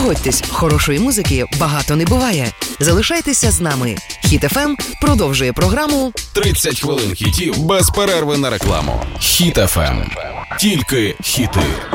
Погодьтесь, хорошої музики багато не буває. Залишайтеся з нами. Хіт ФМ продовжує програму 30 хвилин хітів без перерви на рекламу. Хіт ФМ. Тільки хіти.